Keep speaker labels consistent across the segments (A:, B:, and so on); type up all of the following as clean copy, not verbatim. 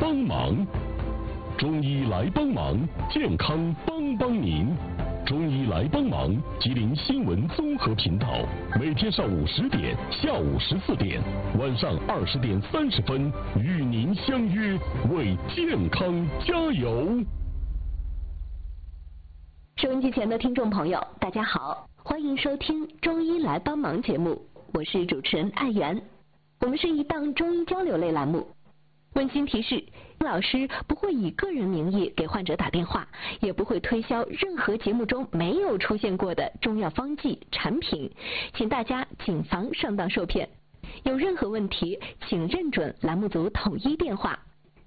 A: 帮忙。中医来帮忙，健康帮帮您。中医来帮忙，吉林新闻综合频道，每天上午10点、下午14点、晚上20点30分，与您相约，为健康加油。
B: 收音机前的听众朋友，大家好，欢迎收听《中医来帮忙》节目，我是主持人艾媛。我们是一档中医交流类栏目。温馨提示，老师不会以个人名义给患者打电话，也不会推销任何节目中没有出现过的中药方剂产品，请大家谨防上当受骗。有任何问题，请认准栏目组统一电话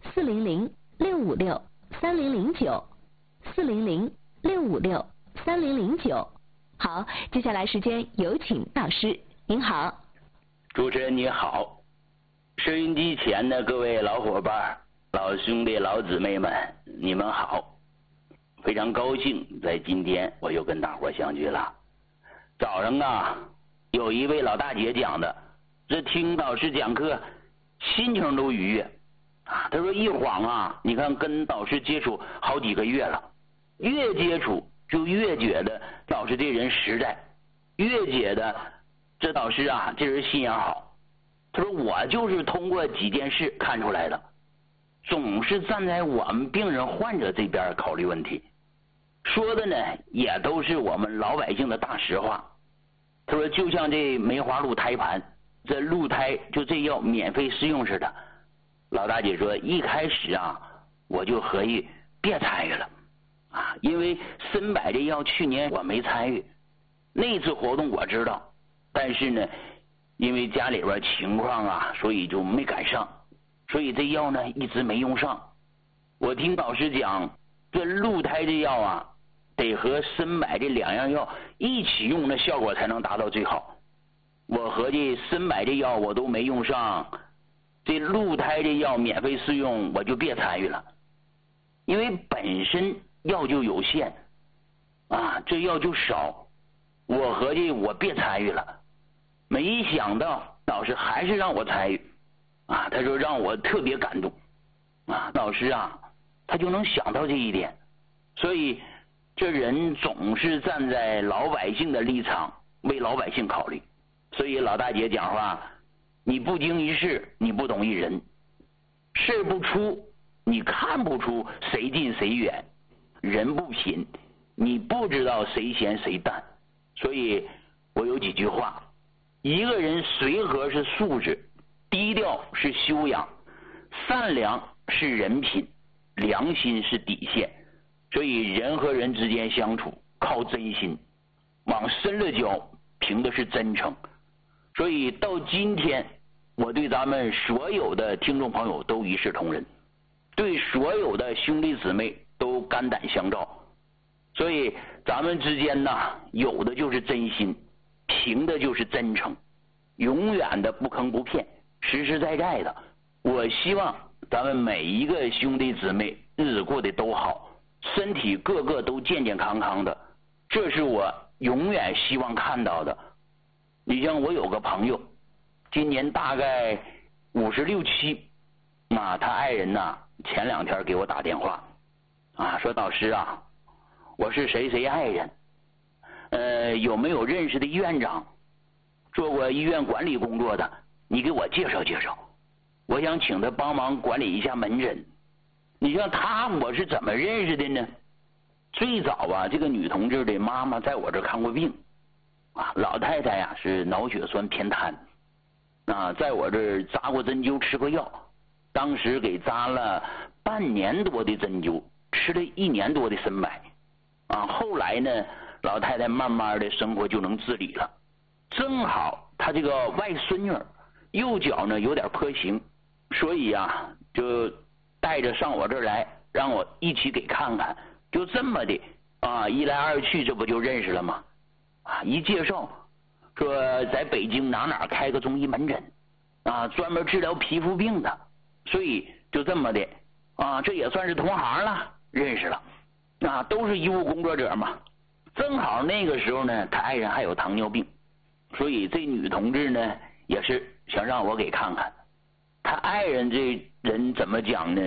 B: 400-656-3009，400-656-3009。好，接下来时间有请老师，您好。
C: 主持人你好。收音机前的各位老伙伴、老兄弟、老姊妹们，你们好！非常高兴在今天我又跟大伙相聚了。早上啊，有一位老大姐讲的，这听导师讲课，心情都愉悦啊。她说一晃啊，你看跟导师接触好几个月了，越接触就越觉得导师这人实在，越觉得这导师啊这人心眼好。他说我就是通过几件事看出来的，总是站在我们病人患者这边考虑问题，说的呢也都是我们老百姓的大实话。他说就像这梅花鹿胎盘，这鹿胎就这药免费试用似的。老大姐说一开始啊我就合计别参与了啊，因为参柏这药去年我没参与，那次活动我知道，但是呢因为家里边情况啊，所以就没赶上，所以这药呢一直没用上。我听导师讲，这鹿胎这药啊，得和参柏这两样药一起用，那效果才能达到最好。我合计参柏这药我都没用上，这鹿胎这药免费试用我就别参与了，因为本身药就有限啊，这药就少，我合计我别参与了。没想到老师还是让我参与啊，他说让我特别感动啊，老师啊他就能想到这一点，所以这人总是站在老百姓的立场为老百姓考虑。所以老大姐讲话，你不经一事你不懂一人，事不出你看不出谁近谁远，人不品你不知道谁咸谁淡。所以我有几句话，一个人随和是素质，低调是修养，善良是人品，良心是底线。所以人和人之间相处靠真心，往深了交凭的是真诚。所以到今天我对咱们所有的听众朋友都一视同仁，对所有的兄弟姊妹都肝胆相照。所以咱们之间呢，有的就是真心，凭的就是真诚，永远的不坑不骗，实实在在的。我希望咱们每一个兄弟姊妹日子过得都好，身体个个都健健康康的，这是我永远希望看到的。你像我有个朋友，今年大概56、7啊，他爱人呢前2天给我打电话啊，说导师啊，我是谁谁爱人，有没有认识的院长，做过医院管理工作的，你给我介绍介绍，我想请他帮忙管理一下门诊。你像他我是怎么认识的呢？最早啊，这个女同志的妈妈在我这看过病啊，老太太呀是脑血栓偏瘫啊，在我这儿扎过针灸吃过药，当时给扎了半年多的针灸，吃了1年多的参柏啊，后来呢老太太慢慢的生活就能自理了。正好她这个外孙女右脚呢有点跛行，所以啊就带着上我这儿来，让我一起给看看。就这么的啊，一来二去这不就认识了吗？啊，一介绍说在北京哪开个中医门诊啊，专门治疗皮肤病的，所以就这么的啊，这也算是同行了，认识了啊，都是医务工作者嘛。正好那个时候呢，他爱人还有糖尿病，所以这女同志呢也是想让我给看看。他爱人这人怎么讲呢？